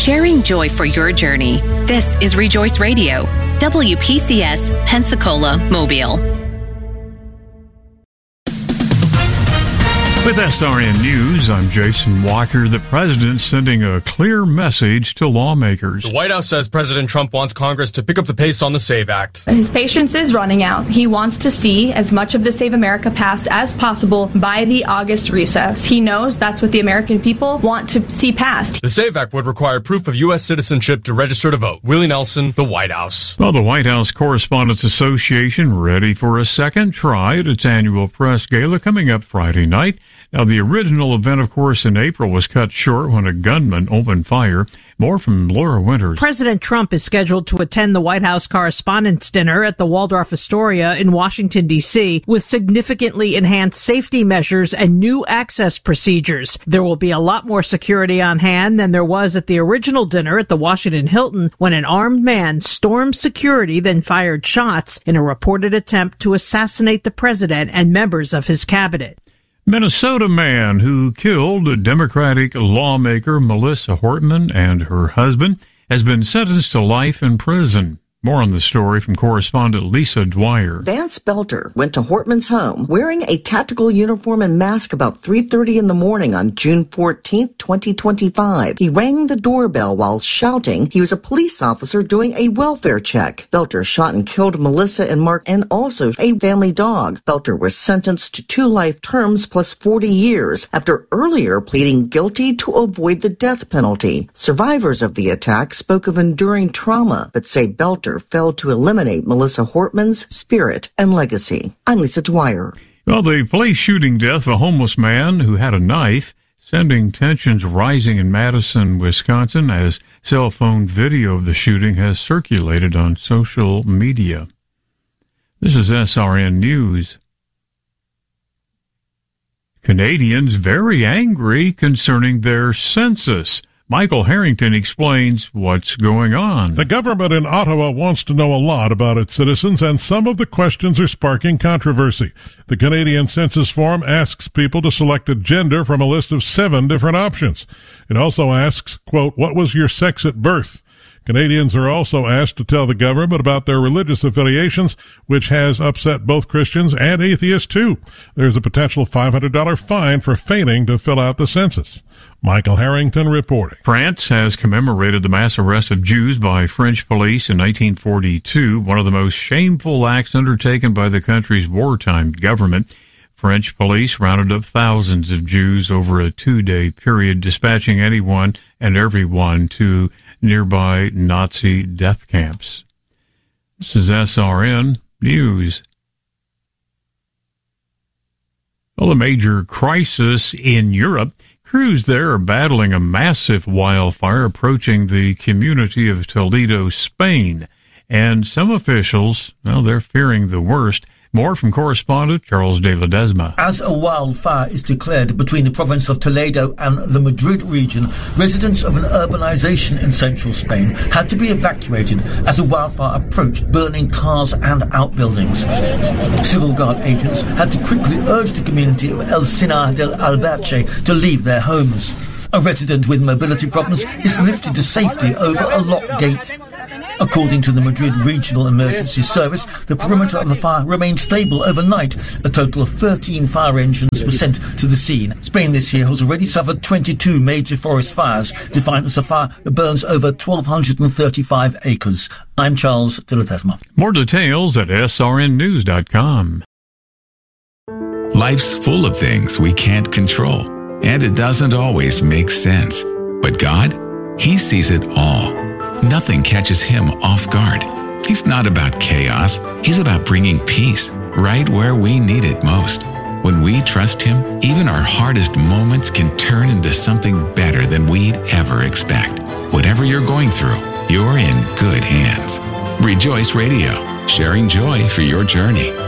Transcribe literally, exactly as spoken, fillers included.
sharing joy for your journey. This is Rejoice Radio, W P C S, Pensacola, Mobile. With S R N News, I'm Jason Walker. The president's sending a clear message to lawmakers. The White House says President Trump wants Congress to pick up the pace on the SAVE Act. His patience is running out. He wants to see as much of the Save America passed as possible by the August recess. He knows that's what the American people want to see passed. The SAVE Act would require proof of U S citizenship to register to vote. Willie Nelson, the White House. Well, the White House Correspondents Association ready for a second try at its annual press gala coming up Friday night. Now, the original event, of course, in April was cut short when a gunman opened fire. More from Laura Winters. President Trump is scheduled to attend the White House Correspondents' Dinner at the Waldorf Astoria in Washington, D C, with significantly enhanced safety measures and new access procedures. There will be a lot more security on hand than there was at the original dinner at the Washington Hilton when an armed man stormed security, then fired shots in a reported attempt to assassinate the president and members of his cabinet. Minnesota man who killed Democratic lawmaker Melissa Hortman and her husband has been sentenced to life in prison. More on the story from correspondent Lisa Dwyer. Vance Belter went to Hortman's home wearing a tactical uniform and mask about three thirty in the morning on June fourteenth, twenty twenty-five. He rang the doorbell while shouting he was a police officer doing a welfare check. Belter shot and killed Melissa and Mark and also a family dog. Belter was sentenced to two life terms plus forty years after earlier pleading guilty to avoid the death penalty. Survivors of the attack spoke of enduring trauma, but say Belter failed to eliminate Melissa Hortman's spirit and legacy. I'm Lisa Dwyer. Well, the police shooting death of a homeless man who had a knife, sending tensions rising in Madison, Wisconsin, as cell phone video of the shooting has circulated on social media. This is S R N News. Canadians very angry concerning their census. Michael Harrington explains what's going on. The government in Ottawa wants to know a lot about its citizens, and some of the questions are sparking controversy. The Canadian census form asks people to select a gender from a list of seven different options. It also asks, quote, what was your sex at birth? Canadians are also asked to tell the government about their religious affiliations, which has upset both Christians and atheists, too. There's a potential five hundred dollars fine for failing to fill out the census. Michael Harrington reporting. France has commemorated the mass arrest of Jews by French police in nineteen forty-two, one of the most shameful acts undertaken by the country's wartime government. French police rounded up thousands of Jews over a two-day period, dispatching anyone and everyone to nearby Nazi death camps. This is S R N News. Well, a major crisis in Europe. Crews there are battling a massive wildfire approaching the community of Toledo, Spain. And some officials, well, they're fearing the worst. More from correspondent Charles de Ledesma. As a wildfire is declared between the province of Toledo and the Madrid region, residents of an urbanization in central Spain had to be evacuated as a wildfire approached, burning cars and outbuildings. Civil Guard agents had to quickly urge the community of El Sinar del Alberche to leave their homes. A resident with mobility problems is lifted to safety over a locked gate. According to the Madrid Regional Emergency Service, the perimeter of the fire remained stable overnight. A total of thirteen fire engines were sent to the scene. Spain this year has already suffered twenty-two major forest fires, defined as a fire that burns over one thousand two hundred thirty-five acres. I'm Charles de Ledesma. More details at S R N news dot com. Life's full of things we can't control, and it doesn't always make sense. But God, He sees it all. Nothing catches Him off guard. He's not about chaos. He's about bringing peace right where we need it most. When we trust Him, even our hardest moments can turn into something better than we'd ever expect. Whatever you're going through, you're in good hands. Rejoice Radio, sharing joy for your journey.